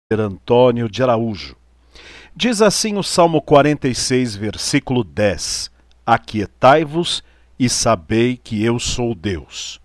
Antônio de Araújo. Diz assim o Salmo 46, versículo 10: Aquietai-vos e sabei que eu sou Deus.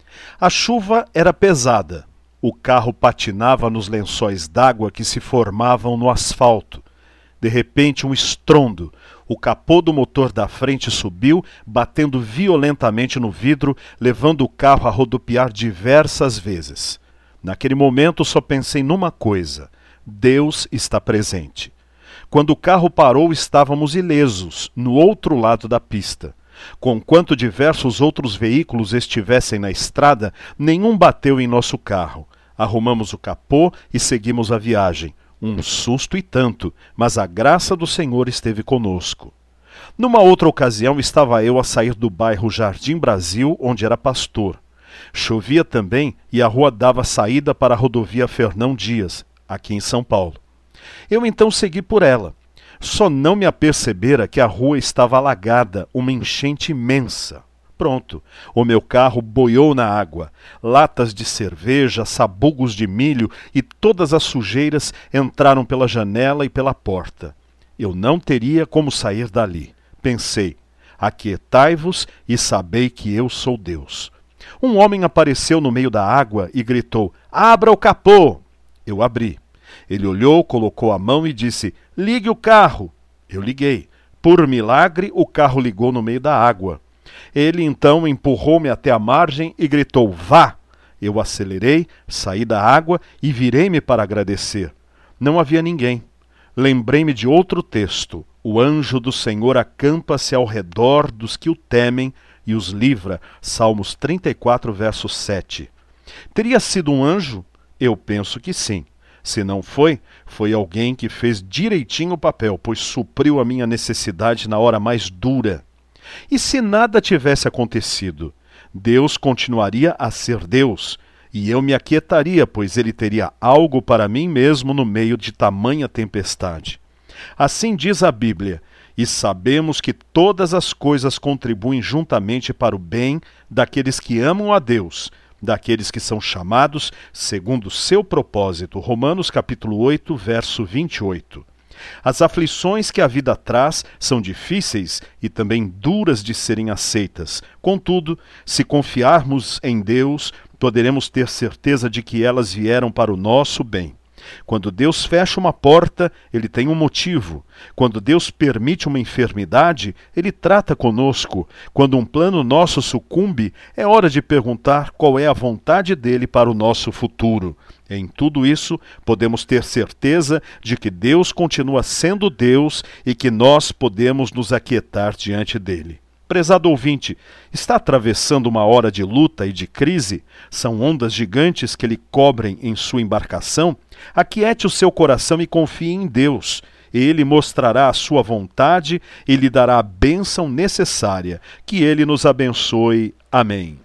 A chuva era pesada. O carro patinava nos lençóis d'água que se formavam no asfalto. De repente, um estrondo. O capô do motor da frente subiu, batendo violentamente no vidro, levando o carro a rodopiar diversas vezes. Naquele momento, só pensei numa coisa: Deus está presente. Quando o carro parou, estávamos ilesos, no outro lado da pista. Conquanto diversos outros veículos estivessem na estrada, nenhum bateu em nosso carro. Arrumamos o capô e seguimos a viagem. Um susto e tanto, mas a graça do Senhor esteve conosco. Numa outra ocasião, estava eu a sair do bairro Jardim Brasil, onde era pastor. Chovia também e a rua dava saída para a rodovia Fernão Dias, aqui em São Paulo. Eu então segui por ela. Só não me apercebera que a rua estava alagada, uma enchente imensa. Pronto, o meu carro boiou na água. Latas de cerveja, sabugos de milho e todas as sujeiras entraram pela janela e pela porta. Eu não teria como sair dali. Pensei: aquietai-vos e sabei que eu sou Deus. Um homem apareceu no meio da água e gritou: abra o capô! Eu abri. Ele olhou, colocou a mão e disse: ligue o carro. Eu liguei. Por milagre, o carro ligou no meio da água. Ele então empurrou-me até a margem e gritou: vá! Eu acelerei, saí da água e virei-me para agradecer. Não havia ninguém. Lembrei-me de outro texto: o anjo do Senhor acampa-se ao redor dos que o temem e os livra. Salmos 34, verso 7. Teria sido um anjo? Eu penso que sim. Se não foi, foi alguém que fez direitinho o papel, pois supriu a minha necessidade na hora mais dura. E se nada tivesse acontecido? Deus continuaria a ser Deus, e eu me aquietaria, pois ele teria algo para mim mesmo no meio de tamanha tempestade. Assim diz a Bíblia: e sabemos que todas as coisas contribuem juntamente para o bem daqueles que amam a Deus, daqueles que são chamados segundo o seu propósito. Romanos capítulo 8, verso 28. As aflições que a vida traz são difíceis e também duras de serem aceitas. Contudo, se confiarmos em Deus, poderemos ter certeza de que elas vieram para o nosso bem. Quando Deus fecha uma porta, ele tem um motivo. Quando Deus permite uma enfermidade, ele trata conosco. Quando um plano nosso sucumbe, é hora de perguntar qual é a vontade dele para o nosso futuro. Em tudo isso, podemos ter certeza de que Deus continua sendo Deus e que nós podemos nos aquietar diante dele. Prezado ouvinte, está atravessando uma hora de luta e de crise? São ondas gigantes que lhe cobrem em sua embarcação? Aquiete o seu coração e confie em Deus. Ele mostrará a sua vontade e lhe dará a bênção necessária. Que ele nos abençoe. Amém.